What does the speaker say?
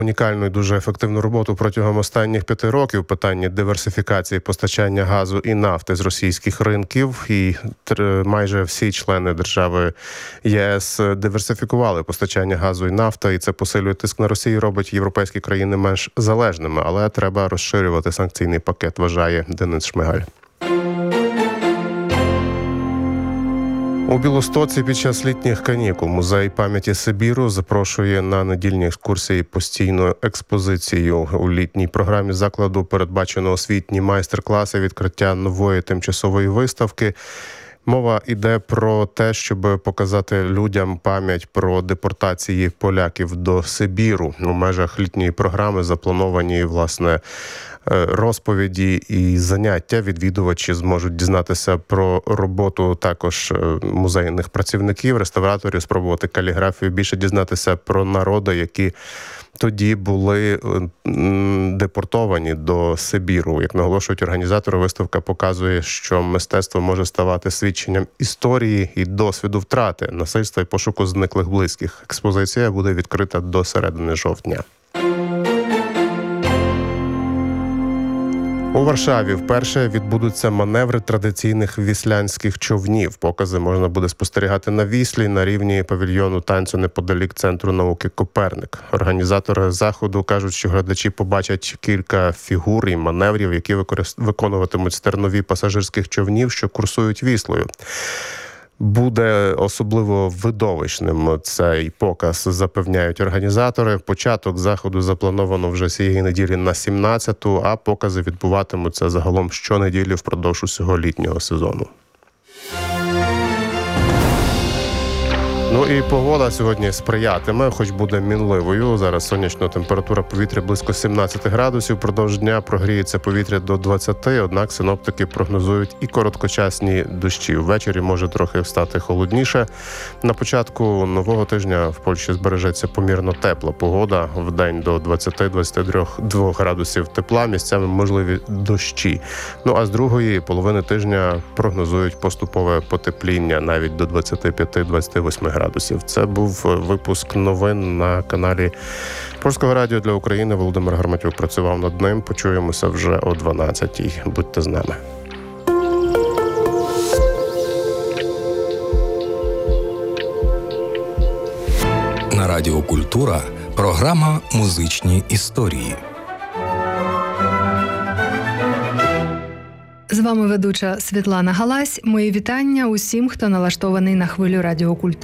унікальну і дуже ефективну роботу протягом останніх 5 років питання диверсифікації постачання газу і нафти з російських ринків. І майже всі члени держави ЄС диверсифікували постачання газу і нафти, і це посилює тиск на Росію, робить європейські країни менш залежними. Але треба розширювати санкційний пакет, вважає Денис Шмигаль. У Білостоці під час літніх канікул Музей пам'яті Сибіру запрошує на недільні екскурсії постійну експозицію. У літній програмі закладу передбачено освітні майстер-класи, відкриття нової тимчасової виставки. Мова йде про те, щоб показати людям пам'ять про депортації поляків до Сибіру. У межах літньої програми заплановані, власне, розповіді і заняття. Відвідувачі зможуть дізнатися про роботу також музейних працівників, реставраторів, спробувати каліграфію, більше дізнатися про народи, які тоді були депортовані до Сибіру. Як наголошують організатори, виставка показує, що мистецтво може ставати свідченням історії і досвіду втрати, насильства і пошуку зниклих близьких. Експозиція буде відкрита до середини жовтня. У Варшаві вперше відбудуться маневри традиційних віслянських човнів. Покази можна буде спостерігати на Віслі на рівні павільйону танцю неподалік Центру науки «Коперник». Організатори заходу кажуть, що глядачі побачать кілька фігур і маневрів, які виконуватимуть стернові пасажирських човнів, що курсують Віслою. Буде особливо видовищним цей показ, запевняють організатори. Початок заходу заплановано вже цієї неділі на 17-ту, а покази відбуватимуться загалом щонеділі впродовж усього літнього сезону. Ну і погода сьогодні сприятиме, хоч буде мінливою. Зараз сонячна температура повітря близько 17 градусів. Продовж дня прогріється повітря до 20, однак синоптики прогнозують і короткочасні дощі. Ввечері може трохи стати холодніше. На початку нового тижня в Польщі збережеться помірно тепла погода. Вдень до 20-22 градусів тепла, місцями можливі дощі. Ну а з другої половини тижня прогнозують поступове потепління навіть до 25-28 градусів. Це був випуск новин на каналі Польського радіо для України. Володимир Гарматюк працював над ним. Почуємося вже о 12-й. Будьте з нами. На Радіо Культура програма «Музичні історії». З вами ведуча Світлана Галась. Мої вітання усім, хто налаштований на хвилю Радіо Культура.